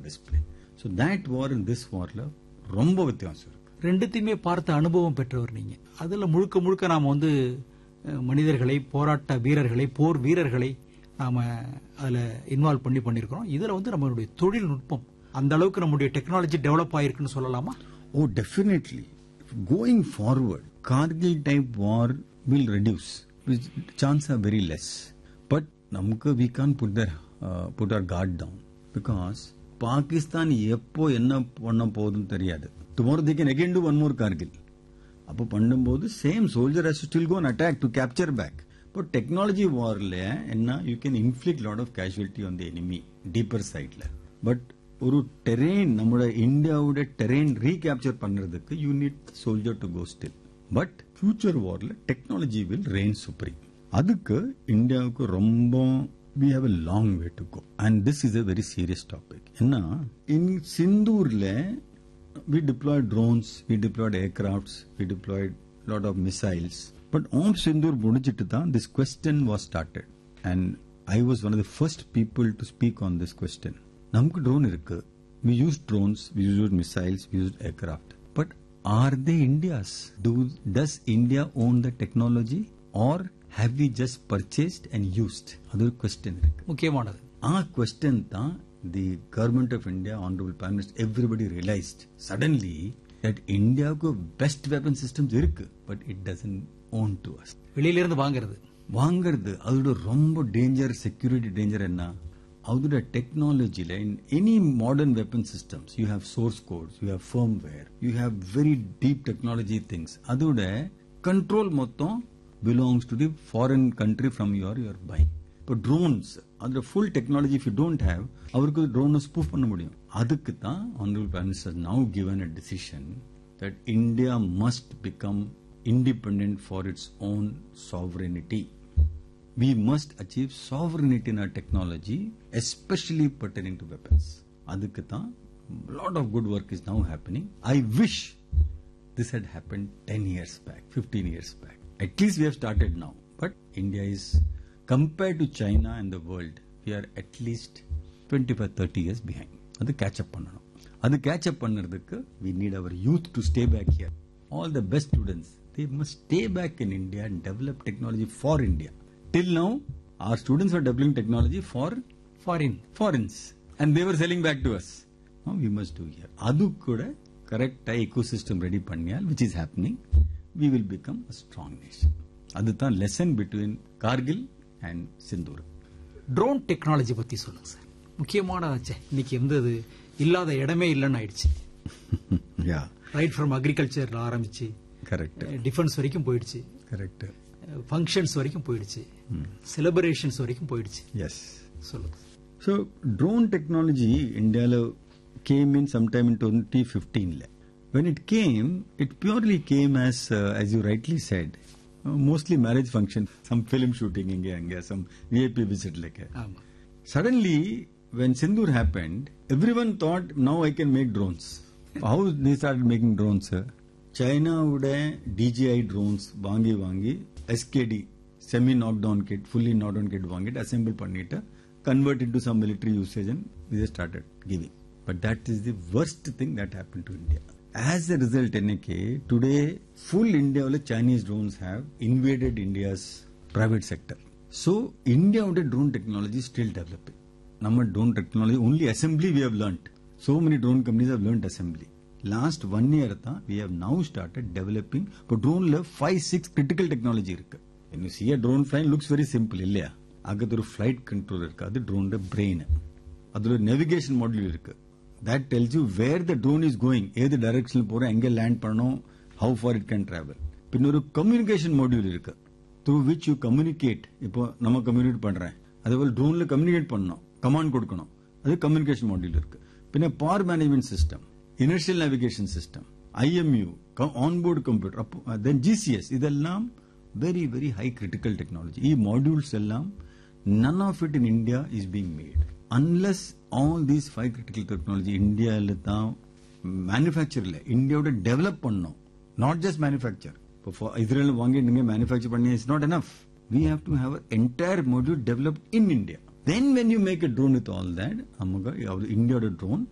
display. So that war and this warல ரொம்ப வித்தியாசம் இருக்கு. ரெண்டுத்தையுமே பார்த்த அனுபவம் பெற்றவர் நீங்க. அதுல முழுக்க முழுக்க நாம மனிதர்களை, போராட்ட வீரர்களை, போர் வீரர்களை நாம அதுல இன்வால்வ் பண்ணிருக்கிறோம். இதுல நம்மளுடைய தொழில்நுட்பம் அந்த அளவுக்கு நம்முடைய டெக்னாலஜி டெவலப் ஆயிருக்குன்னு சொல்லலாமா? Oh, definitely. Going forward, Kargil type war will reduce. Which chances are very less. But we can't put our guard down because Pakistan எப்போ என்ன பண்ண போகுதுன்னு தெரியாது. Tomorrow they can again do one more Kargil. அப்போ பண்ணும்போது same soldier has to still go and attack to capture back. But technology warல என்ன you can inflict lot of casualty on the enemy deeper sideல. But ஒரு terrain நம்மளோட இந்தியாவோட terrain recapture பண்றதுக்கு you need the soldier to go still. But future warல technology will reign supreme. அதுக்கு இந்தியாவுக்கு ரொம்ப we have a long way to go. And this is a very serious topic. என்ன in சிந்தூர்ல we deployed drones, we deployed aircrafts, we deployed lot of missiles. But Om Sindur முடிஞ்சிட்டு தான் this question was started. And I was one of the first people to speak on this question. நமக்கு drone இருக்கு. We used drones, we used missiles, we used aircraft. But are they India's? Does India own the technology or have we just purchased and used? அது ஒரு question இருக்கு. முக்கியமானது. question தான் the government of India, honorable Prime Minister, everybody realized suddenly that Indiaவுக்கு best weapon systems இருக்கு, but it doesn't own to us. வெளியில இருந்து வாங்குறது அதோட ரொம்ப டேஞ்சர், செக்யூரிட்டி டேஞ்சர் என்ன? அதோட டெக்னாலஜில in any modern weapon systems you have source codes, you have firmware, you have very deep technology things. அதோட control மொத்தம் belongs to the foreign country from your buying. இப்போ drones அதோட full technology if you don't have, அவருக்கு drone spoof பண்ண முடியும். அதுக்கு தான் honorable Prime Minister has now given a decision that India must become independent for its own sovereignty. We must achieve sovereignty in our technology, especially pertaining to weapons. அதுக்கு தான் lot of good work is now happening. I wish this had happened 10 years back, 15 years back. At least we have started now. But India is, compared to China and the world, we are at least 25-30 years behind. அது catch up பண்ணணும். அது catch up பண்ணறதுக்கு we need our youth to stay back here. All the best students, they must stay back in India and develop technology for India. Till now, our students were developing technology for foreigners, and they were selling back to us. Now we must do here. Adu kuda correct ecosystem ready panniyal, which is happening, we will become a strong nation. Adu than lesson between Kargil and Sindoor. Drone technology பத்தி சொல்லுங்க sir. முக்கியமானதாச்சே. இன்னைக்கு அது இல்லாத இடமே இல்லன்னு ஆயிடுச்சு. Yeah. Right from agriculture ஆரம்பிச்சு. Correct. Defense வரைக்கும் போயிடுச்சு. Correct. ஃபங்க்ஷன்ஸ் வரைக்கும் போயிடுச்சு, செலிப்ரேஷன்ஸ் வரைக்கும் போயிடுச்சு. Yes. சொல்லுங்க. So drone technology India came in sometime in 2015. When it purely came as you rightly said, mostly marriage function, some film shooting inge, some VIP visit like. Suddenly when Sindoor happened, everyone thought now I can make drones. How they started making drones? China would DJI drones வாங்கி SKD semi knockdown kit, fully knockdown kit வாங்கிட்டு assemble பண்ணிட்டு convert into some military usage and we just started giving. But that is the worst thing that happened to India. As a result, today full India Chinese drones have invaded India's private sector. So India drone technology is still developing. Our drone technology only assembly we have learnt. So many drone companies have learnt assembly. Last 1 year we have now started developing. But drone 5-6 critical technology irukku. When you see a drone flying, looks very simple illaya. Agadhu oru flight controller irukku. Adu drone brain. Adu navigation module irukku. That tells you where the drone is going, either direction il pora, enga land pannom, how far it can travel. Pinna oru communication module irukku, through which you communicate. Ipo nama communicate pandren, aduvol drone la communicate pannom, command kodukanum, adu communication module irukku. Pinna power management system, inertial navigation system, IMU, onboard computer, then GCS, idellam very very high critical technology. Ee modules ellam none of it in India is being made unless all these 5 critical technology India la manufacture la India would develop pannom, not just manufacture. For Israel wangi ninge manufacture panni is not enough. We have to have an entire module developed in India. Then when you make a drone with all that, India drone